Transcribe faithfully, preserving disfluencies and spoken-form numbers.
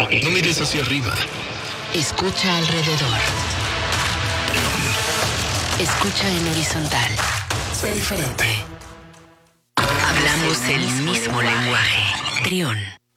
No mires hacia arriba. Escucha alrededor. Escucha en horizontal. Sé diferente. Hablamos el mismo lenguaje. Trión.